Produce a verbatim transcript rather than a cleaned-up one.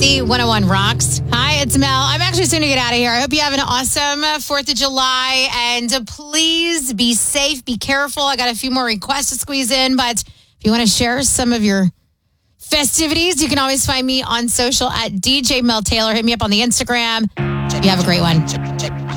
C one oh one Rocks. Hi, it's Mel. I'm actually soon to get out of here. I hope you have an awesome fourth of July. And uh, please be safe, be careful. I got a few more requests to squeeze in. But if you want to share some of your festivities, you can always find me on social at D J Mel Taylor. Hit me up on the Instagram. You have a great one.